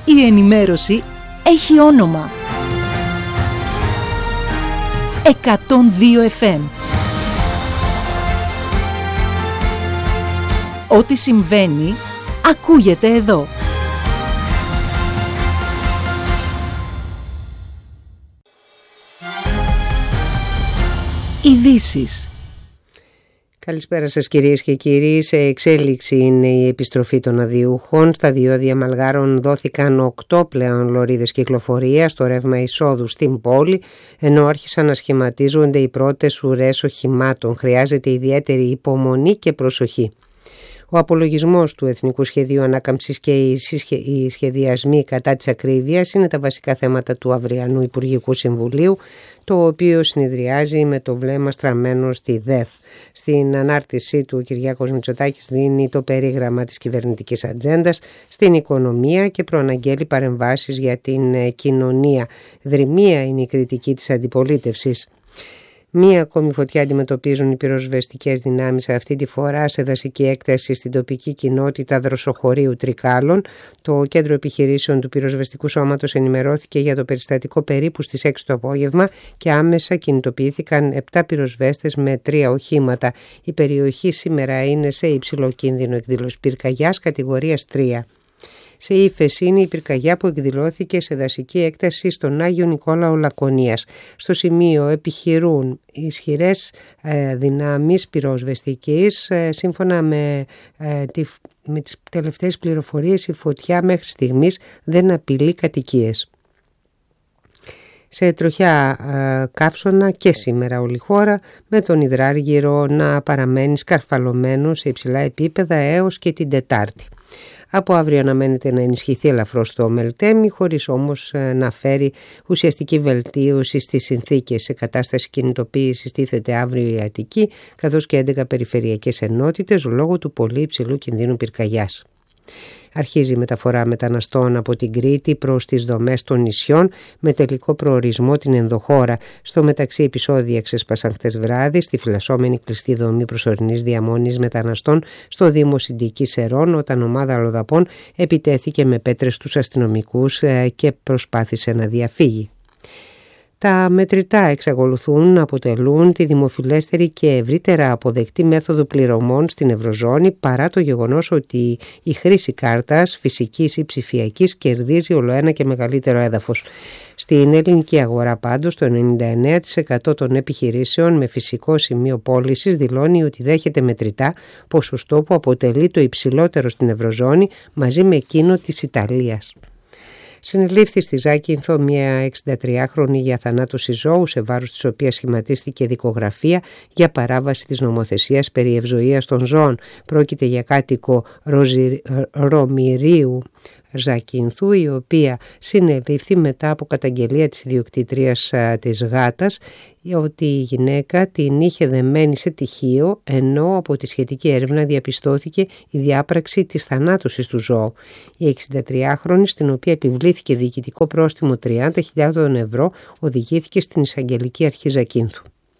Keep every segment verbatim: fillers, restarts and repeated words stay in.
Η ενημέρωση έχει όνομα. εκατόν δύο εφ εμ. Ό,τι συμβαίνει, ακούγεται εδώ. Ειδήσεις. Καλησπέρα σας κυρίες και κύριοι. Σε εξέλιξη είναι η επιστροφή των αδειούχων. Στα διόδια Μαλγάρων δόθηκαν οκτώ πλέον λωρίδες κυκλοφορίας στο ρεύμα εισόδου στην πόλη, ενώ άρχισαν να σχηματίζονται οι πρώτες ουρές οχημάτων. Χρειάζεται ιδιαίτερη υπομονή και προσοχή. Ο απολογισμός του Εθνικού Σχεδίου Ανάκαμψης και οι σχεδιασμοί κατά της ακρίβειας είναι τα βασικά θέματα του αυριανού Υπουργικού Συμβουλίου, το οποίο συνεδριάζει με το βλέμμα στραμμένο στη ΔΕΘ. Στην ανάρτησή του, ο Κυριάκος Μητσοτάκης δίνει το περίγραμμα της κυβερνητικής ατζέντας στην οικονομία και προαναγγέλει παρεμβάσεις για την κοινωνία. Δρυμία είναι η κριτική της αντιπολίτευσης. Μία ακόμη φωτιά αντιμετωπίζουν οι πυροσβεστικές δυνάμεις, αυτή τη φορά σε δασική έκταση στην τοπική κοινότητα Δροσοχωρίου Τρικάλων. Το κέντρο επιχειρήσεων του πυροσβεστικού σώματος ενημερώθηκε για το περιστατικό περίπου στις έξι το απόγευμα και άμεσα κινητοποιήθηκαν επτά πυροσβέστες με τρία οχήματα. Η περιοχή σήμερα είναι σε υψηλό κίνδυνο εκδήλωση πυρκαγιάς κατηγορίας τρία. Σε ύφεση είναι η πυρκαγιά που εκδηλώθηκε σε δασική έκταση στον Άγιο Νικόλαο Λακωνίας. Στο σημείο επιχειρούν ισχυρές ε, δυνάμεις πυροσβεστικής. Ε, σύμφωνα με, ε, τη, με τις τελευταίες πληροφορίες, η φωτιά μέχρι στιγμής δεν απειλεί κατοικίες. Σε τροχιά ε, καύσωνα και σήμερα όλη η χώρα, με τον Υδράργυρο να παραμένει σκαρφαλωμένο σε υψηλά επίπεδα έως και την Τετάρτη. Από αύριο αναμένεται να ενισχυθεί ελαφρώς το Μελτέμι, χωρίς όμως να φέρει ουσιαστική βελτίωση στις συνθήκες. Σε κατάσταση κινητοποίησης τίθεται αύριο η Αττική, καθώς και έντεκα περιφερειακές ενότητες λόγω του πολύ υψηλού κινδύνου πυρκαγιάς. Αρχίζει η μεταφορά μεταναστών από την Κρήτη προς τις δομές των νησιών με τελικό προορισμό την ενδοχώρα. Στο μεταξύ, επεισόδια ξέσπασαν χτες βράδυ στη φυλασσόμενη κλειστή δομή προσωρινής διαμονής μεταναστών στο Δήμο Συντικής Σερών, όταν ομάδα αλλοδαπών επιτέθηκε με πέτρες στους αστυνομικούς και προσπάθησε να διαφύγει. Τα μετρητά εξακολουθούν να αποτελούν τη δημοφιλέστερη και ευρύτερα αποδεκτή μέθοδο πληρωμών στην Ευρωζώνη, παρά το γεγονός ότι η χρήση κάρτας, φυσικής ή ψηφιακής, κερδίζει ολοένα και μεγαλύτερο έδαφος. Στην ελληνική αγορά πάντως, το ενενήντα εννέα τοις εκατό των επιχειρήσεων με φυσικό σημείο πώλησης δηλώνει ότι δέχεται μετρητά, ποσοστό που αποτελεί το υψηλότερο στην Ευρωζώνη μαζί με εκείνο της Ιταλίας. Συνελήφθη στη Ζάκυνθο μια εξηντατριάχρονη για θανάτωση ζώου, σε βάρος της οποίας σχηματίστηκε δικογραφία για παράβαση της νομοθεσίας περί ευζοίας των ζώων. Πρόκειται για κάτοικο Ροζι... Ρωμηρίου Ζακυνθού, η οποία συνελήφθη μετά από καταγγελία της ιδιοκτήτριας της γάτας ότι η γυναίκα την είχε δεμένη σε τυχείο, ενώ από τη σχετική έρευνα διαπιστώθηκε η διάπραξη της θανάτωσης του ζώου. Η εξηντατριάχρονη, στην οποία επιβλήθηκε διοικητικό πρόστιμο τριάντα χιλιάδες ευρώ, οδηγήθηκε στην Εισαγγελική Αρχή Ζακύνθου.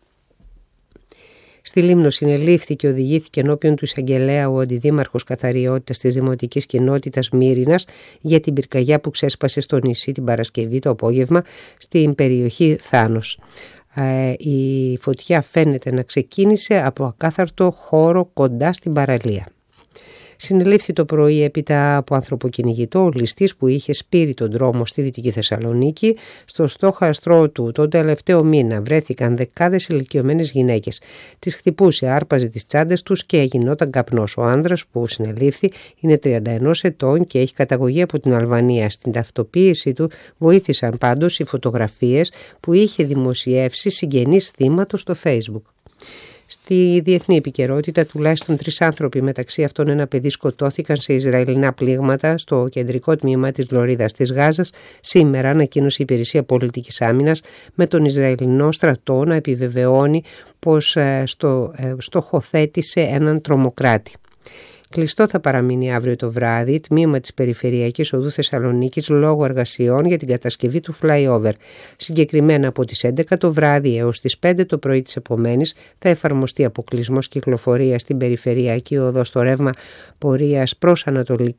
Στη Λίμνο συνελήφθη και οδηγήθηκε ενώπιον του εισαγγελέα ο αντιδήμαρχος καθαριότητας της Δημοτικής Κοινότητας Μύρινας για την πυρκαγιά που ξέσπασε στο νησί την Παρασκευή το απόγευμα στην περιοχή Θάνος. Η φωτιά φαίνεται να ξεκίνησε από ακάθαρτο χώρο κοντά στην παραλία. Συνελήφθη το πρωί έπειτα από ανθρωποκυνηγητό ο ληστής που είχε σπείρει τον δρόμο στη Δυτική Θεσσαλονίκη. Στο στόχαστρό του τον τελευταίο μήνα βρέθηκαν δεκάδες ηλικιωμένες γυναίκες. Τις χτυπούσε, άρπαζε τις τσάντες τους και γινόταν καπνός. Ο άνδρας που συνελήφθη είναι τριάντα ένα ετών και έχει καταγωγή από την Αλβανία. Στην ταυτοποίηση του βοήθησαν πάντως οι φωτογραφίες που είχε δημοσιεύσει συγγενής θύματος στο Facebook. Στη διεθνή επικαιρότητα, τουλάχιστον τρεις άνθρωποι, μεταξύ αυτών ένα παιδί, σκοτώθηκαν σε Ισραηλινά πλήγματα στο κεντρικό τμήμα της Λωρίδας της Γάζας. Σήμερα ανακοίνωσε η Υπηρεσία Πολιτικής Άμυνας, με τον Ισραηλινό στρατό να επιβεβαιώνει πως στο, στοχοθέτησε έναν τρομοκράτη. Κλειστό θα παραμείνει αύριο το βράδυ τμήμα της Περιφερειακής Οδού Θεσσαλονίκης λόγω εργασιών για την κατασκευή του flyover. Συγκεκριμένα από τις έντεκα το βράδυ έως τις πέντε το πρωί της επομένης θα εφαρμοστεί αποκλεισμός κυκλοφορίας στην Περιφερειακή Οδό στο ρεύμα πορείας προς ανατολικά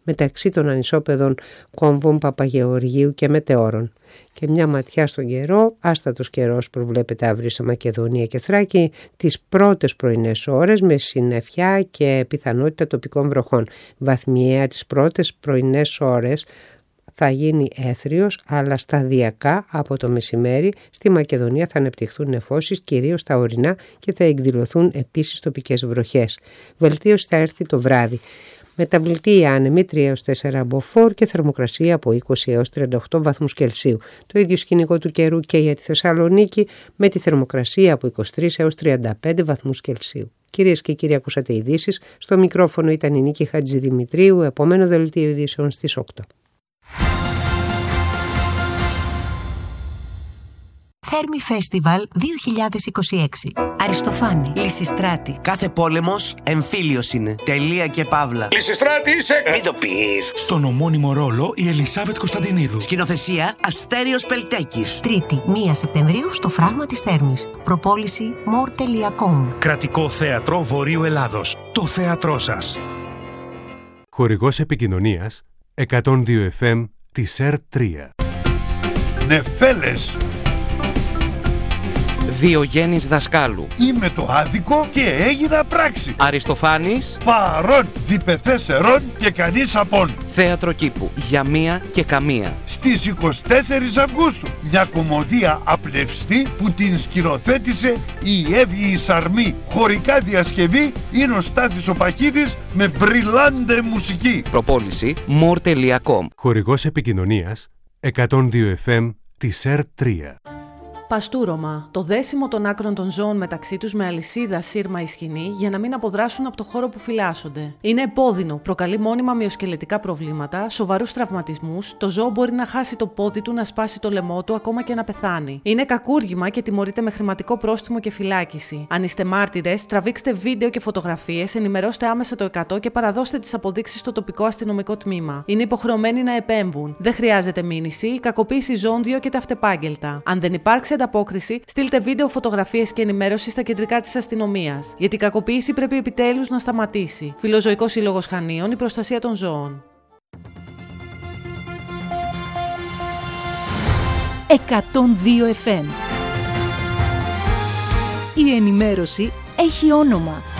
μεταξύ των ανισόπεδων κόμβων Παπαγεωργίου και Μετεώρων. Και μια ματιά στον καιρό, άστατος καιρός προβλέπεται αύριο σε Μακεδονία και Θράκη τις πρώτες πρωινές ώρες με συννεφιά και πιθανότητα τοπικών βροχών. Βαθμιαία τις πρώτες πρωινές ώρες θα γίνει έθριος, αλλά σταδιακά από το μεσημέρι στη Μακεδονία θα ανεπτυχθούν νεφώσεις, κυρίως στα ορεινά, και θα εκδηλωθούν επίσης τοπικές βροχές. Βελτίωση θα έρθει το βράδυ. Μεταβλητή άνεμη τρία έως τέσσερα μποφόρ και θερμοκρασία από είκοσι έως τριάντα οκτώ βαθμούς Κελσίου. Το ίδιο σκηνικό του καιρού και για τη Θεσσαλονίκη, με τη θερμοκρασία από είκοσι τρεις έως τριάντα πέντε βαθμούς Κελσίου. Κυρίες και κύριοι, ακούσατε ειδήσεις. Στο μικρόφωνο ήταν η Νίκη Χατζηδημητρίου. Επόμενο δελτίο ειδήσεων στις οκτώ. Θέρμη Φέστιβαλ δύο χιλιάδες είκοσι έξι. Αριστοφάνη, Λυσιστράτη. Κάθε πόλεμος εμφύλιος είναι. Τελεία και παύλα. Λυσιστράτη είσαι! Μην το πεις. Στον ομώνυμο ρόλο η Ελισάβετ Κωνσταντινίδου. Σκηνοθεσία Αστέριος Πελτέκης. Τρίτη, πρώτη Σεπτεμβρίου στο Φράγμα της Θέρμης. Προπόληση μορ τελεία κομ. Κρατικό Θέατρο Βορείου Ελλάδος. Το θέατρό σας. Χορηγός επικοινωνίας εκατόν δύο εφ εμ της ΕΡ τρία. Νεφέλες. Διογέννης Δασκάλου. Είμαι το άδικο και έγινα πράξη. Αριστοφάνης. Παρών διπεθέσερον και κανείς απόν. Θέατρο Κήπου. Για μία και καμία. Στις είκοσι τέσσερις Αυγούστου. Μια κομμωδία απλευστή που την σκηνοθέτησε η Εύη Σαρμή. Χωρικά διασκευή είναι ο Στάθης ο Παχίδης με μπριλάντε μουσική. Προπόληση μορ τελεία κομ. Χορηγός επικοινωνίας εκατόν δύο εφ εμ της ΕΡ τρία. Παστούρωμα. Το δέσιμο των άκρων των ζώων μεταξύ τους με αλυσίδα, σύρμα ή σκηνή για να μην αποδράσουν από το χώρο που φυλάσσονται. Είναι επώδυνο, προκαλεί μόνιμα μυοσκελετικά προβλήματα, σοβαρούς τραυματισμούς, το ζώο μπορεί να χάσει το πόδι του, να σπάσει το λαιμό του, ακόμα και να πεθάνει. Είναι κακούργημα και τιμωρείται με χρηματικό πρόστιμο και φυλάκιση. Αν είστε μάρτυρες, τραβήξτε βίντεο και φωτογραφίες, ενημερώστε άμεσα το εκατό και παραδώστε τις αποδείξεις στο τοπικό αστυνομικό τμήμα. Είναι υποχρεωμένοι να επέμβουν. Δεν χρειάζεται μήνυση, η κακοποίηση ζώων διώκεται αυτεπάγγελτα. Αν δεν υπάρξει ανταπόκριση, στείλτε βίντεο, φωτογραφίες και ενημέρωση στα κεντρικά της αστυνομίας. Γιατί η κακοποίηση πρέπει επιτέλους να σταματήσει. Φιλοζωικός Σύλλογος Χανίων, η προστασία των ζώων. εκατόν δύο εφ εμ. Η ενημέρωση έχει όνομα.